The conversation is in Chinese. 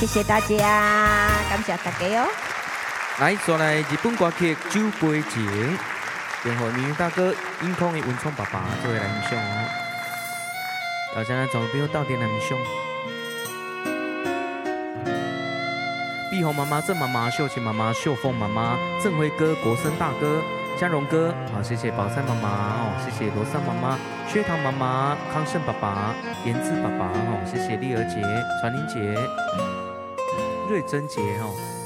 谢谢大家，感谢大家哦。 来，再来日本歌曲《酒杯情》，电话明大哥音控的文创爸爸做为来欣赏哦。大家总朋友到店来欣赏。碧红妈妈、郑妈妈、秀琴妈妈、秀凤妈妈、郑辉哥、国生大哥、嘉荣哥，好，谢谢宝山妈妈哦，谢谢罗桑妈妈、薛糖妈妈、康胜爸爸、严志爸爸哦，谢谢丽儿姐、传玲姐、瑞珍姐哦。